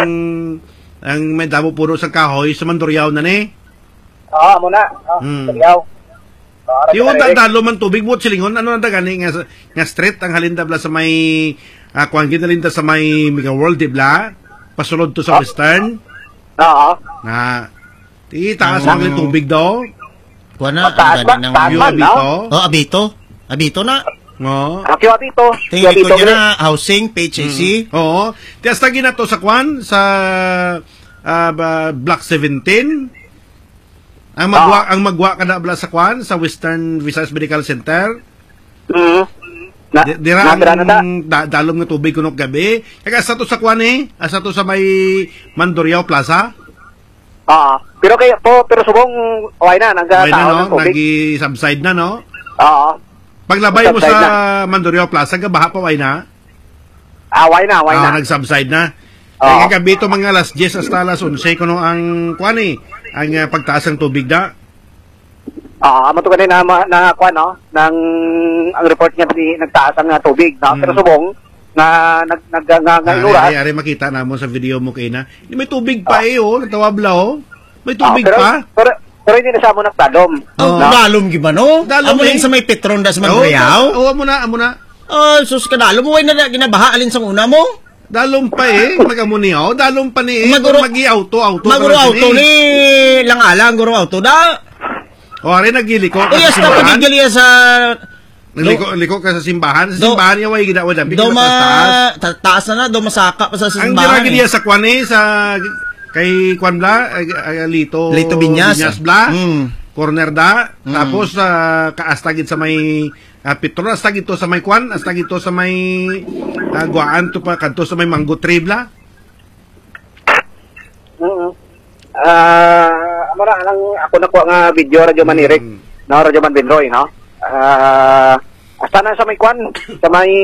Speaker 1: ang may damo puro sa kahoy sa Mandurriao na ni.
Speaker 5: Oo, muna. Oh, hmm. Mandurriao.
Speaker 1: Oh, yung tandalo man tubig mo, silingon, ano na gani nga, nga street, ang halindabla sa may, uh, kuwang ginalinda sa may Mega World, dibla, pasulod to sa oh. Western.
Speaker 5: Oo.
Speaker 1: Na, ti, taas um, ang tubig daw.
Speaker 2: Kuha na,
Speaker 5: taas ba? Taas man, no?
Speaker 2: Oh, abito. Abito na.
Speaker 1: Oo.
Speaker 5: Ah, kiwa dito.
Speaker 2: Tingnan ko na housing, P H A C.
Speaker 1: Mm. Oo. Tias tagi na to sa kwan, sa uh, Block seventeen. Ang magwa, ah. ang magwa ka na bla sa kwan, sa Western Visayas Medical Center.
Speaker 5: Mm.
Speaker 1: Na, Dira ang da, dalom nga tubig kunok gabi. Kaya sa to sa kwan eh, asa to sa may Mandurriao Plaza.
Speaker 5: Ah, pero kay po pero subong okay na nang
Speaker 1: Okay na,
Speaker 5: tao
Speaker 1: no?
Speaker 5: ng tubig.
Speaker 1: Nagi-subside na, no?
Speaker 5: Oo.
Speaker 1: Paglabay mo
Speaker 5: Subside
Speaker 1: sa Mandurriao Plaza, gabaha pa, way na?
Speaker 5: Ah, why na, why
Speaker 1: Ah,
Speaker 5: na.
Speaker 1: nag-subside na.
Speaker 5: Oo.
Speaker 1: Kaya kagabi ito mga alas diyes hasta alas onse, kuno ang, kuan eh, ang uh, pagtaas ng tubig na.
Speaker 5: Ah, amo to kanina na, na kuan no, nang ang report niya di nagtaas ang uh, tubig, no? Pero subong na nag nag nga nga inuras.
Speaker 1: Ay, ay, makita na mo sa video mo kay na. May tubig pa eh, oh. Natawabla, oh. May tubig
Speaker 5: Ah, pero,
Speaker 1: pa.
Speaker 5: Pero, pero hindi na siya mo nagtadom.
Speaker 2: Oh,
Speaker 5: no?
Speaker 2: dalom gibano?
Speaker 1: Dalom
Speaker 2: Amo
Speaker 1: eh.
Speaker 2: lang sa may Petron da sa
Speaker 1: Oo,
Speaker 2: Mandurriao.
Speaker 1: Oo, amo na, amo na.
Speaker 2: Oh, sus kadalo mo way na ginabaha alin sa una mo.
Speaker 1: Dalom pa eh. Magamuniaw. Dalom pa ni eh.
Speaker 2: Maguro-
Speaker 1: Magi-auto, auto.
Speaker 2: Maguro
Speaker 1: pa lang
Speaker 2: auto
Speaker 1: din,
Speaker 2: ni
Speaker 1: eh.
Speaker 2: langalang guro auto da.
Speaker 1: O, ari, nagiliko
Speaker 2: O
Speaker 1: ka
Speaker 2: yes
Speaker 1: sa
Speaker 2: na
Speaker 1: simbahan.
Speaker 2: pagigali sa
Speaker 1: Nagliliko liko ka sa simbahan. Sa
Speaker 2: Do-
Speaker 1: simbahan niya, way ginawa dyan.
Speaker 2: do
Speaker 1: Bigyan
Speaker 2: ma
Speaker 1: taas.
Speaker 2: ta- taas na na do masaka pa sa
Speaker 1: Ang
Speaker 2: simbahan.
Speaker 1: diragi
Speaker 2: eh.
Speaker 1: niya sa kwan eh, sa kay kwan bla, ay- ay- Lito,
Speaker 2: Lito Biñas.
Speaker 1: bla,
Speaker 2: Mm.
Speaker 1: corner da, tapos uh, kaastagid sa may uh, Petron, astagid to sa may kwan, astagid to sa may uh, guaan to pa, kanto sa may Mango Tree bla.
Speaker 5: Mm. Ah, amo na lang ako na ko nga video radyo Manirik, no, radyo Man Benroy, no. Ah, asa na sa may kwan, sa may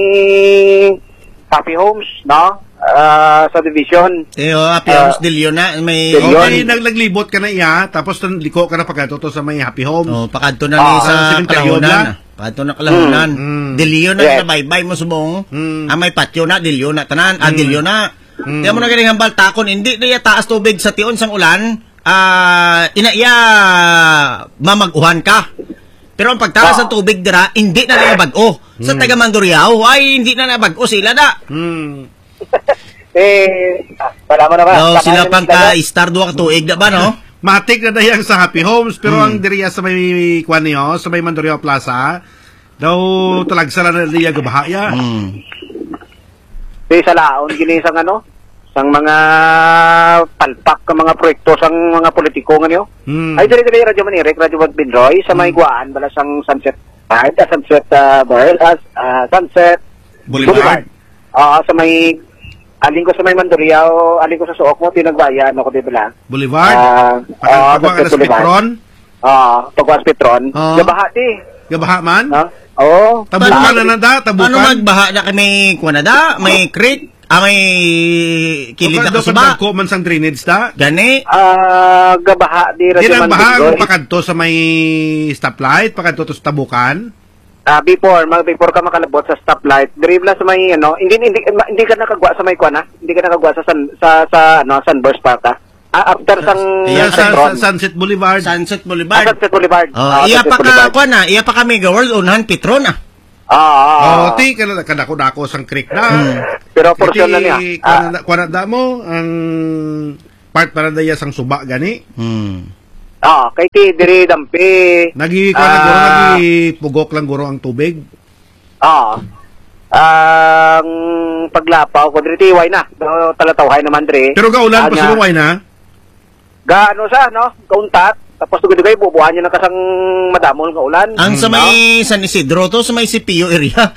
Speaker 5: Happy Homes, no? Ah, sa division.
Speaker 2: Eh, oh, Happy
Speaker 5: Ah,
Speaker 2: Homes Dilio na may
Speaker 5: Del-
Speaker 1: Okay,
Speaker 5: Yun.
Speaker 1: nag naglibot ka na iya, tapos tan- liko ka na pagkanto to sa may Happy Home.
Speaker 2: Oh, pakadto na
Speaker 5: Ah,
Speaker 2: ni sa
Speaker 1: sa cementerio
Speaker 2: Kalahunan.
Speaker 1: na.
Speaker 2: Pakadto na Kalahunan.
Speaker 1: Mm, mm.
Speaker 2: Dilio na
Speaker 5: Yes.
Speaker 2: na bye-bye mo subong.
Speaker 1: Mm.
Speaker 2: Ah, may patio na, dilio na tanan. Ah,
Speaker 1: Mm.
Speaker 2: dilio na.
Speaker 1: Mm.
Speaker 2: Kaya mo na ganing hambal takon, hindi na iya taas tubig sa tion sang ulan. Ah, ina iya mamaguhan ka. Pero ang pagtaas
Speaker 5: Ah.
Speaker 2: ng tubig dira, hindi na na bag-o. Sa
Speaker 1: Mm.
Speaker 2: taga Mandurriao, ay hindi na na bag-o sila na.
Speaker 1: Hmm.
Speaker 5: Eh, ah, wala mo naman.
Speaker 2: No,
Speaker 5: Saka
Speaker 2: sila
Speaker 5: naman
Speaker 2: pang
Speaker 5: talaga.
Speaker 2: ka-star duwa ka tuig na ba, no?
Speaker 1: Matik na dayang sa Happy Homes, pero
Speaker 2: Hmm.
Speaker 1: ang diriya sa may kwan niyo, sa may Mandurriao Plaza, daw talagsara na diya gabahaya.
Speaker 2: Hmm.
Speaker 5: Di sa laon gini sang ano, sang mga palpak ka mga proyekto sang mga politiko nga niyo.
Speaker 1: Hmm.
Speaker 5: Ay diri diri radyo Manirik, radyo Mag Benroy sa may guaan bala sang Sunset Park, ah, Sunset uh, Bar, ah, Sunset
Speaker 1: Boulevard.
Speaker 5: Ah, sa may aling ko sa may Mandurriao, aling ko sa Suok mo tinagbayan ako di bala.
Speaker 1: Boulevard.
Speaker 5: Ah, ah,
Speaker 1: Pagkakwa ka na
Speaker 5: Sunset
Speaker 1: sa
Speaker 5: Boulevard.
Speaker 1: Petron.
Speaker 5: Ah, pagwas Petron.
Speaker 2: Ah.
Speaker 5: Gabaha di.
Speaker 1: Gabaha man.
Speaker 5: No? Oo.
Speaker 1: Tabukan na na da,
Speaker 2: Ano
Speaker 1: tabukan.
Speaker 2: magbaha na kami kunada, may creek, ah, may kilid na
Speaker 1: Daw
Speaker 2: kasuba.
Speaker 1: ko man sang drainage da.
Speaker 2: Gani,
Speaker 5: Ah, gabaha di
Speaker 1: Di
Speaker 5: radyo
Speaker 1: ang
Speaker 5: Man
Speaker 1: baha
Speaker 5: Benroy.
Speaker 1: ang pakadto sa may stoplight, pakadto to sa tabukan.
Speaker 5: Ah, before, mag before ka makalabot sa stoplight, dribla sa may ano, hindi hindi ma- hindi ka nakagwa sa may kuan ha? Hindi ka nakagwa sa san, sa sa ano, Sunburst Park ha? Ah, after sang
Speaker 1: Iya sa, sa
Speaker 5: Petron.
Speaker 1: Sunset Boulevard.
Speaker 2: Sunset
Speaker 5: Ah,
Speaker 2: Boulevard.
Speaker 5: Sunset Boulevard.
Speaker 2: Oh,
Speaker 5: Ah,
Speaker 2: iya
Speaker 5: Sunset
Speaker 2: pa ka
Speaker 5: Boulevard.
Speaker 2: kuan na, iya pa kami ga world unahan Petron ah.
Speaker 5: Ah, ah,
Speaker 1: Oh,
Speaker 5: ah.
Speaker 1: ti kana kada ko dako sang creek na.
Speaker 5: Pero portion na niya.
Speaker 1: Kuan
Speaker 5: Ah,
Speaker 1: kuan da mo ang part para daya sang suba gani.
Speaker 2: Hmm.
Speaker 5: ah, kay ti diri dampi.
Speaker 1: Nagi kuan
Speaker 5: Ah.
Speaker 1: guro nagi pugok lang guro ang tubig.
Speaker 5: Ah. Ang paglapaw ko diri ti way na. Do talatawhay naman diri.
Speaker 1: Pero gaulan
Speaker 5: Ah,
Speaker 1: pa
Speaker 5: nga.
Speaker 1: sa luway na.
Speaker 5: Ga ano sa no? Kauntat. Tapos tugay-tugay bubuhan niya na kasang madamol nga ulan.
Speaker 2: Ang sa
Speaker 5: No?
Speaker 2: may San Isidro to, sa may C P U area.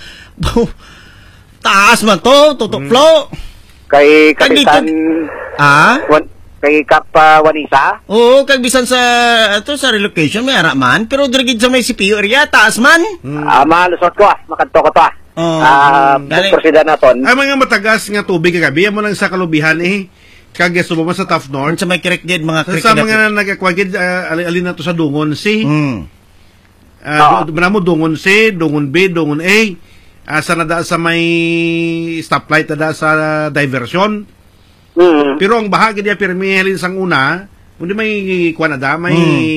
Speaker 2: Taas man to, tutok flow.
Speaker 5: Kay
Speaker 2: Kay dito-
Speaker 5: Kapitan
Speaker 2: Ah?
Speaker 5: Wan, kay Kap ah, Wanisa.
Speaker 2: Oo, kag bisan sa ato sa relocation may ara man, pero dirigid sa may C P U area taas man.
Speaker 5: Ah, malusot ko ah, makadto ko to ah.
Speaker 2: Oh,
Speaker 5: Ah,
Speaker 2: dali.
Speaker 5: presida naton.
Speaker 1: Ay mga matagas nga tubig kagabi mo lang sa kalubihan eh. Kag subo mo sa Tough
Speaker 2: Or
Speaker 1: North.
Speaker 2: sa may creek gid mga creek
Speaker 1: Sa
Speaker 2: na-
Speaker 1: mga nagakwagid uh, alin na to sa Dungon si.
Speaker 2: Hmm.
Speaker 1: Uh, mo Dungon C, Dungon B, Dungon A. Asa na da sa may stoplight na da sa diversion.
Speaker 5: Mm.
Speaker 1: Pero ang bahagi niya pirmi halin sang una, hindi may kuan na da, may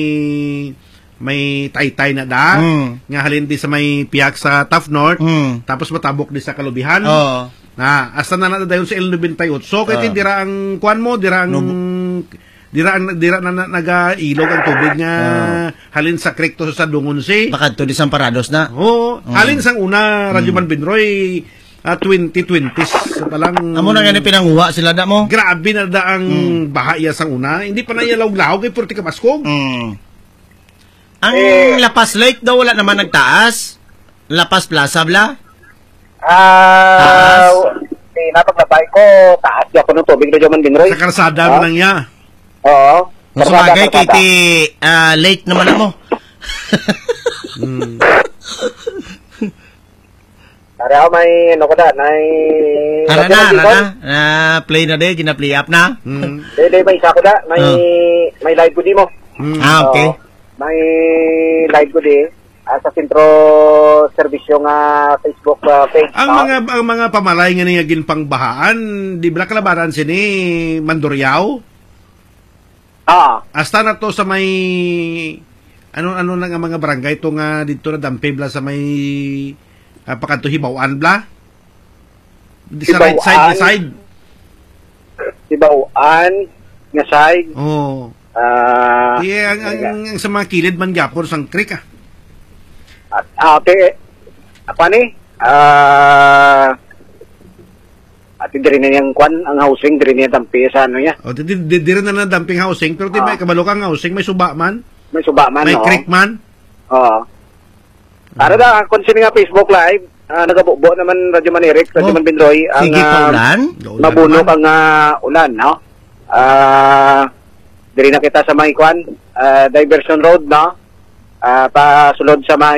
Speaker 1: may taytay na da.
Speaker 2: Mm.
Speaker 1: Nga halin di sa may piyak sa Tough North.
Speaker 2: Mm.
Speaker 1: Tapos matabok di sa kalubihan.
Speaker 2: Oo.
Speaker 1: Na, asa na na dayon sa L ninety-eight. So kay
Speaker 2: Ah.
Speaker 1: dira ang kuan mo, dira ang dira ang dira na, na nagailog ang tubig nga halin sa creek to sa Dungon C.
Speaker 2: Bakad to di Samparados na.
Speaker 1: Oh, halin sang una Radyo Man Benroy uh, twenty twenties pa lang.
Speaker 2: Amo na gani pinanguha sila na mo.
Speaker 1: Grabe na da ang bahaya sang una. Hindi pa na yalaw-law kay purti ka Pasko.
Speaker 2: Mm. Ang
Speaker 5: Eh.
Speaker 2: Lapas Lake daw wala naman nagtaas. Lapas Plaza bla.
Speaker 5: Ah, eh, napaglabay ko, taas ako ng tubig na Joman Binroy.
Speaker 1: Sa karsada
Speaker 5: Ah?
Speaker 1: mo lang niya.
Speaker 5: Oo.
Speaker 2: Kung sumagay, kay ti ah, late naman mo.
Speaker 1: Hmm.
Speaker 5: Para ako may, ano ko da, may...
Speaker 2: Ara na, ara na. Na play na din, gina-play up na.
Speaker 1: Hmm.
Speaker 5: Dede, may isa ko da, may,
Speaker 2: Oh.
Speaker 5: may live ko di mo.
Speaker 1: Hmm.
Speaker 2: Ah, okay.
Speaker 5: So, may live ko di, ah, sa sentro servisyo nga Facebook ah, page.
Speaker 1: Ang
Speaker 5: no?
Speaker 1: mga ang mga pamalay nga niya ginpangbahaan, di ba kalabaran sini Mandurriao?
Speaker 5: Ah,
Speaker 1: Hasta na to sa may ano-ano na nga mga barangay to nga dito na Dampebla sa may uh, pakanto Hibawaan bla. Di sa right side,
Speaker 5: Hibawaan.
Speaker 1: the side.
Speaker 5: Ibauan, nga side,
Speaker 1: Oh.
Speaker 5: ah,
Speaker 1: Di ang, ang, ang sa mga kilid man gyapon sang creek ah.
Speaker 5: at, ah, okay, apa ni? Ah, at hindi rin na yung kwan, ang housing, hindi rin na dampi sa ano niya.
Speaker 1: O di di, di, di rin na na dumping housing pero di
Speaker 5: Ah.
Speaker 1: may kabalo kang housing, may suba man,
Speaker 5: May suba man,
Speaker 1: may
Speaker 5: no?
Speaker 1: creek man.
Speaker 5: Oo. Ano da, kung sino nga Facebook Live, ah, nagabubo naman Radyo Manirik, Radyo
Speaker 2: Oh,
Speaker 5: Man Binroy, ang
Speaker 2: Sige,
Speaker 5: ah,
Speaker 2: Paulan.
Speaker 1: Gaulan
Speaker 5: mabunok
Speaker 1: naman.
Speaker 5: ang ah, ulan, no? Ah, diri na kita sa may kwan, ah, Diversion Road, no? Ah, pasulod sa may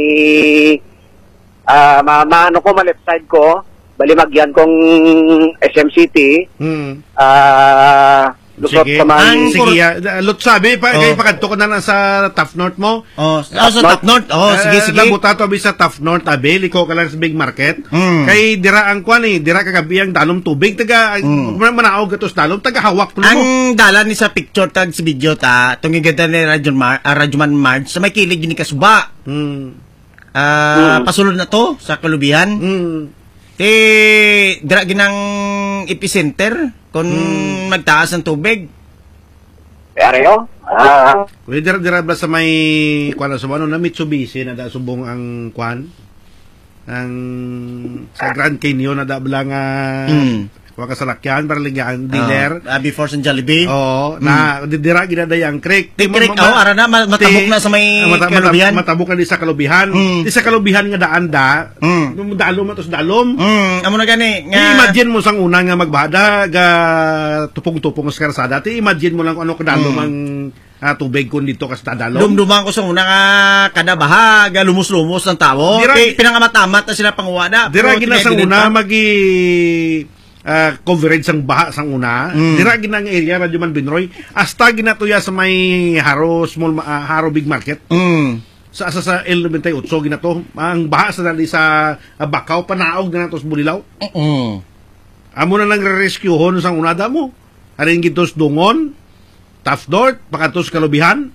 Speaker 5: ah, ma, ma ano ko, ma left side ko, balimagyan kong S M C T,
Speaker 1: Hmm.
Speaker 5: ah, lusot
Speaker 1: Sige.
Speaker 5: sa may...
Speaker 2: Ang-
Speaker 1: Sige, ah, lot sabi pa
Speaker 2: Oh.
Speaker 1: kay pakanto ko na lang sa Tough North mo.
Speaker 2: Oh, oh sa Top North. Oh, sige,
Speaker 1: Eh,
Speaker 2: sige.
Speaker 1: Nabuta to abi sa Tough North abi, liko ka lang sa Big Market.
Speaker 2: Mm.
Speaker 1: Kay dira ang kwan eh, dira kagabi ang dalom tubig taga
Speaker 2: Mm.
Speaker 1: manaog gatos dalom taga hawak po mo.
Speaker 2: Ang dala ni sa picture tag sa video ta, tungigada ni Radyo Mar uh, Radyoman March sa may kilig ni kasuba.
Speaker 1: Hmm.
Speaker 2: Ah,
Speaker 5: Mm.
Speaker 2: pasulod na to sa Kalubihan.
Speaker 1: Hmm.
Speaker 2: Te dira ginang epicenter kung magtaas ang tubig.
Speaker 5: Areyo? Ah,
Speaker 1: Kung dira dira ba sa may kwan na sa ano na Mitsubishi na da subong ang kwan ang sa Grand Canyon na da bala nga
Speaker 2: Mm.
Speaker 1: kuha ka sa lakyan para ligyan dealer.
Speaker 2: Ah, before sa Jollibee.
Speaker 1: Oo, na dira ginaday ang creek.
Speaker 2: Te correct oh, ara na ma- matabok na sa may
Speaker 1: Ah, mata- mata-
Speaker 2: Kalubihan.
Speaker 1: Matabok na di sa Kalubihan.
Speaker 2: Mm.
Speaker 1: Di sa Kalubihan nga daan da.
Speaker 2: Mm.
Speaker 1: Dalom atos dalom.
Speaker 2: Mm, amo na gani nga.
Speaker 1: I-imagine mo sang una nga magbada ga tupong-tupong sa karsada. Ti imagine mo lang kung ano kadalom ang ah, tubig kun dito ka sa dalom.
Speaker 2: Dumduman ko sa una nga kada bahaga lumos-lumos ng tao.
Speaker 1: Dira-
Speaker 2: Kay pinangamat-amat na sila panguwa na.
Speaker 1: Dira
Speaker 2: Pero
Speaker 1: gina sa
Speaker 2: tinay-
Speaker 1: una magi ah, coverage sang baha sang una.
Speaker 2: Mm.
Speaker 1: Dira gina nga area Radyo Man Binroy. Hasta ginatuya sa may Haro small ma- ah, Haro Big Market.
Speaker 2: Mm.
Speaker 1: Sa sa sa L ninety-eight gina to. Ang baha sa dali sa ah, Bakaw panaog na to sa Bulilaw.
Speaker 2: Mm.
Speaker 1: Amo na lang re-rescuehon sang unada mo. Aring gitos Dungon, Tough North, pakatos Kalubihan.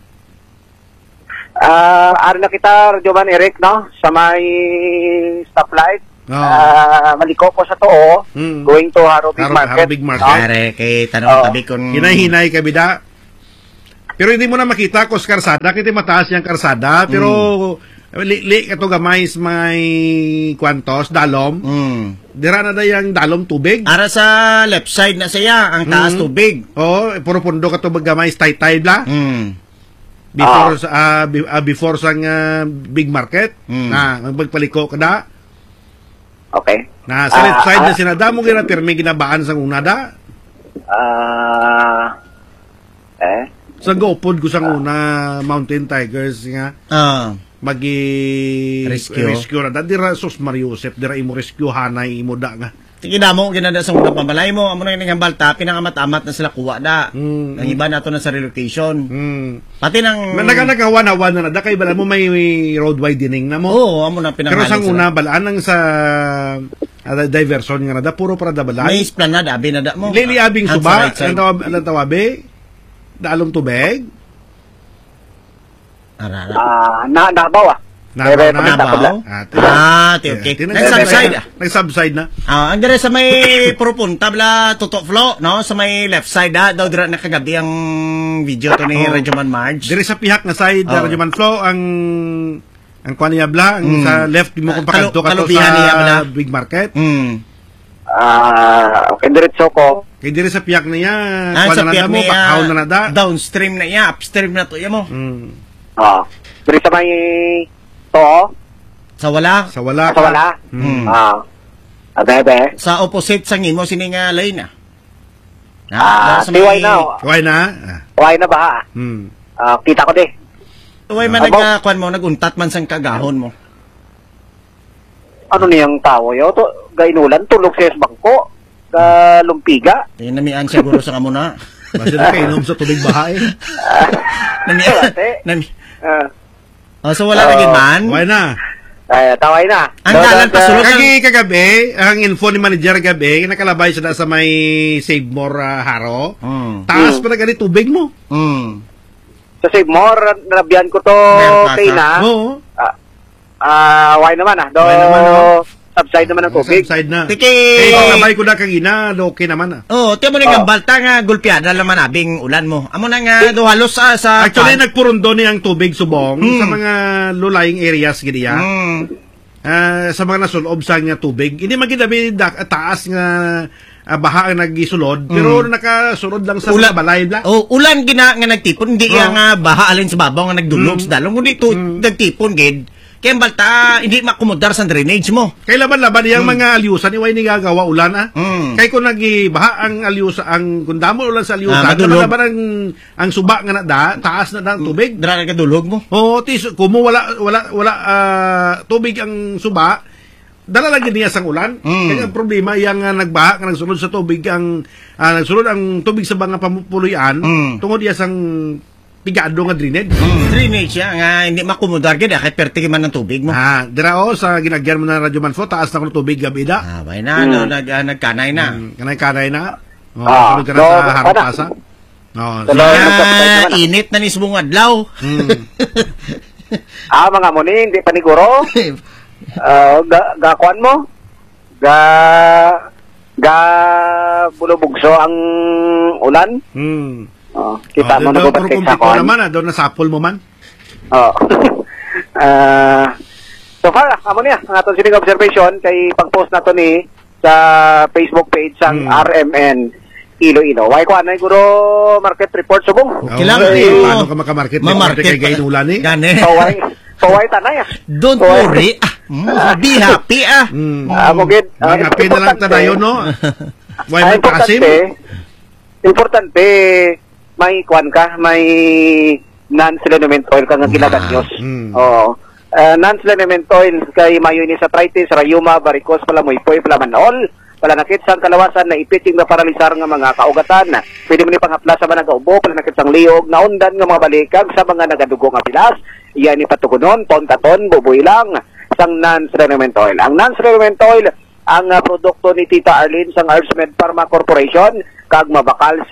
Speaker 5: ah, ari na kita, Radyo Man Eric, no? Sa may stoplight.
Speaker 1: Oo.
Speaker 5: Ah, maliko ko sa to, oh.
Speaker 1: Mm.
Speaker 5: Going to Haro Big
Speaker 1: Haro-
Speaker 5: Market.
Speaker 1: Haro Big Market.
Speaker 5: no?
Speaker 2: Pare, kay tanong
Speaker 5: Oh.
Speaker 2: tabi kung...
Speaker 1: Hinay-hinay ka bida. Pero hindi mo na makita kung sa karsada, kasi mataas yung karsada. Pero li-li kato gamay sa may kwantos, dalom.
Speaker 2: Mm.
Speaker 1: Dira na dayang dalom tubig.
Speaker 2: Ara sa left side na siya, ang taas
Speaker 1: Mm.
Speaker 2: tubig.
Speaker 1: Oo, oh, puro pundo kato gamay sa tay-tay bla.
Speaker 2: Mm.
Speaker 1: Before sa ah, bi- ah, before sa nga big market.
Speaker 2: Mm.
Speaker 1: Na magpaliko ka da.
Speaker 5: Okay.
Speaker 1: Na sa left
Speaker 5: Ah,
Speaker 1: side
Speaker 5: ah.
Speaker 1: na sinada mo gina pirmi ginabaan sa una da.
Speaker 5: Ah, eh?
Speaker 1: Sa gopod ko sa una Mountain Tigers nga.
Speaker 2: Ah.
Speaker 1: magi
Speaker 2: Rescue.
Speaker 1: rescue na da dira sus Mariusep dira imo rescue hanay imo da nga
Speaker 2: Sige na mo, ginada sa unang pamalay mo. Amo na yung balta, pinangamat-amat na sila kuha na.
Speaker 1: Mm.
Speaker 2: Ang iba na to na sa relocation.
Speaker 1: hmm
Speaker 2: Pati nang...
Speaker 1: naganagawan-awan na na da kay bala mo may road widening na mo.
Speaker 2: Oo, amo na
Speaker 1: Pero
Speaker 2: pinangalan
Speaker 1: sang
Speaker 2: sila.
Speaker 1: una balaan ang sa uh, diversion nga na da puro para da balaan.
Speaker 2: May esplanade, abi na da mo.
Speaker 1: Lili abing
Speaker 2: Ang
Speaker 1: suba,
Speaker 2: sa right side.
Speaker 1: ang tawab ang tawabe. Daalong tubig.
Speaker 2: Arara.
Speaker 5: Ah, na nabaw ah.
Speaker 1: Nabaw
Speaker 5: Bebe,
Speaker 1: na.
Speaker 5: pagkita ko
Speaker 2: Nabaw?
Speaker 5: lang.
Speaker 1: Ah,
Speaker 2: Ah, okay, okay.
Speaker 1: Tinan-
Speaker 2: Nag-subside ah.
Speaker 1: Nag-subside na.
Speaker 2: Ah, ang dire sa may purupunta bla tutok flow, no? Sa may left side ah, daw dira na kagabi ang video to ni
Speaker 1: Oh.
Speaker 2: Radyoman Marge.
Speaker 1: Dire sa pihak na side
Speaker 2: Oh.
Speaker 1: oh. Radyo Man Flow ang ang kuan niya bla, ang
Speaker 2: Mm.
Speaker 1: sa left mo kung
Speaker 2: Ah, kalu-
Speaker 1: pakanto ka to
Speaker 2: kalubihan niya bala.
Speaker 1: sa big market.
Speaker 2: Mm.
Speaker 5: Ah, okay, diretso ko.
Speaker 1: Kay dire sa piyak niya,
Speaker 2: Ah,
Speaker 1: kuan
Speaker 2: sa
Speaker 1: na
Speaker 2: piyak
Speaker 1: na mo,
Speaker 2: niya,
Speaker 1: bakaw na na da.
Speaker 2: downstream na iya, upstream na to iya mo.
Speaker 1: Mm.
Speaker 5: Ah, dire sa may to,
Speaker 2: Sa wala,
Speaker 1: Sa wala
Speaker 5: sa wala.
Speaker 2: Mm.
Speaker 5: Ah, ah, bebe.
Speaker 2: sa opposite sa ngimo sini nga lane ah.
Speaker 5: Ah,
Speaker 2: sa
Speaker 5: tiway na. oh.
Speaker 1: Kuway na. Ah.
Speaker 5: Way na baha.
Speaker 1: Hmm.
Speaker 5: Ah, kita ko di.
Speaker 2: Uy man
Speaker 5: Abo.
Speaker 2: nagkuan mo, naguntat man sang kagahon mo.
Speaker 5: Ano niyang tao yo? To, gainulan, tulog siya sa bangko. Ka lumpiga.
Speaker 2: Yan namian siya guro sa kamuna.
Speaker 1: Basta na kainom sa tubig baha eh.
Speaker 2: Namian.
Speaker 5: Ate.
Speaker 2: Nami.
Speaker 5: Ah,
Speaker 2: Oh, so wala
Speaker 5: Oh.
Speaker 2: lagi man.
Speaker 1: Why na?
Speaker 5: ay, taway na.
Speaker 2: Ang dalan pa sulod.
Speaker 1: Kagi kagabi, ang info ni manager gabi, nakalabay siya na sa may Save More uh, Haro.
Speaker 2: Mm.
Speaker 1: Taas
Speaker 5: Mm.
Speaker 1: pa na gani tubig mo.
Speaker 2: Mm.
Speaker 5: Sa Save More, narabian ko to
Speaker 2: Meron ka
Speaker 5: kay
Speaker 2: sa-
Speaker 5: na.
Speaker 1: Oo.
Speaker 5: Ah, ah, why naman ah. Do,
Speaker 1: Why naman, oh.
Speaker 5: subside naman ng tubig.
Speaker 1: Side na.
Speaker 2: Tiki.
Speaker 1: Eh, nakalabay ko na kagina, okay naman ah.
Speaker 2: Oh, tiyo mo
Speaker 5: Oh.
Speaker 2: nga balta nga gulpiada laman abing ulan mo. Amo na nga do halos sa sa
Speaker 1: Actually, nagpurundo ni ang tubig subong
Speaker 2: Mm.
Speaker 1: sa mga low-lying areas gini ya.
Speaker 2: Mm.
Speaker 1: Ah, sa mga nasulob sa nga tubig. Hindi man ginabi da- taas nga ah, baha ang nagisulod, pero nakasulod lang sa
Speaker 2: Ulan-
Speaker 1: mga balay bla.
Speaker 2: Oh, ulan gina nga nagtipon, hindi
Speaker 1: Oh.
Speaker 2: nga nga baha alin sa babaw nga nagdulog sa dalong kundi to nagtipon gid. Kaya ang balta hindi makumodar sa drainage mo.
Speaker 1: Kailan laban yung mga alyusan, iway ni gagawa ulan ah.
Speaker 2: Mm.
Speaker 1: Kay kung nagibaha ang alyusa, ang kung damo ulan sa
Speaker 2: Ah,
Speaker 1: alyusan,
Speaker 2: madulog.
Speaker 1: laban ang, ang suba nga na da, taas na da ang tubig.
Speaker 2: Dra ka dulog mo.
Speaker 1: Oo, tis, kumo wala, wala, wala ah, tubig ang suba, dala lang niya sang ulan.
Speaker 2: Mm.
Speaker 1: Kaya ang problema, yung uh, nagbaha, nga nagsunod sa tubig, ang, ah, nagsunod ang tubig sa mga pamupuluyan,
Speaker 2: Mm.
Speaker 1: tungod iya sang pigado nga drainage.
Speaker 2: Mm. Drainage siya nga hindi makumodar gid kahit perti man ng tubig mo.
Speaker 1: Ah, dira o, sa ginagyan mo na Radyo Manfo, taas na ko ng tubig gabi da.
Speaker 2: Ah, bay na no, nag ah, nagkanay na.
Speaker 1: Mm, kanay-kanay na. Oh,
Speaker 5: Ah,
Speaker 1: sunod ka na
Speaker 5: no,
Speaker 1: sa
Speaker 5: ano?
Speaker 1: Harapasa. Oh,
Speaker 5: Hello?
Speaker 1: sige.
Speaker 2: Ah, init na ni subong adlaw.
Speaker 1: Mm.
Speaker 5: Ah, mga muni, hindi paniguro. Ah, ga, gakuan mo. Ga, ga bulubugso ang ulan.
Speaker 1: Mm.
Speaker 5: Oh, kita
Speaker 1: Oh,
Speaker 5: mo
Speaker 1: doon-
Speaker 5: na
Speaker 1: doon,
Speaker 5: gubat
Speaker 1: puro
Speaker 5: kay
Speaker 1: kumpito
Speaker 5: Sakuan.
Speaker 1: naman ah, doon nasapol mo man.
Speaker 5: Oh. Ah, so far, amo niya, ang atong sining observation kay pang-post nato ni sa Facebook page sang
Speaker 1: Hmm.
Speaker 5: R M N Iloilo. Why ko anay guro market report subong?
Speaker 2: Okay lang,
Speaker 1: Oh,
Speaker 2: eh.
Speaker 1: paano ka makamarket?
Speaker 2: Mamarket
Speaker 1: Kay gain ulan eh.
Speaker 2: Gani.
Speaker 5: Paway, paway tanay ah.
Speaker 2: Don't
Speaker 5: Paway.
Speaker 2: worry. Ah, mm, be happy ah.
Speaker 1: Mm.
Speaker 5: Ah, mo gid. ah,
Speaker 1: Mga happy na lang
Speaker 5: importante-
Speaker 1: tanayon, no? Why
Speaker 5: Ah,
Speaker 1: man kasim?
Speaker 5: importante, importante, may kwan ka, may non-seleniment oil ka nga ginaganyos.
Speaker 1: mm.
Speaker 5: Oo. Uh, non-seleniment oil kay mayo ni sa arthritis, rayuma, varicose, palamoypoy, palamanol, palanakit sang kalawasan na ipiting na paralisar nga mga kaugatan. Pwede mo ni panghapla sa mga nagaubo, palanakit sang liog, naundan nga mga balikag sa mga nagadugo nga pilas. Iyan ni patugunon, tontaton, buboy lang sang non-seleniment oil. Ang non-seleniment oil ang uh, produkto ni Tita Arlene sang Herbsmed Pharma Corporation kag mabakal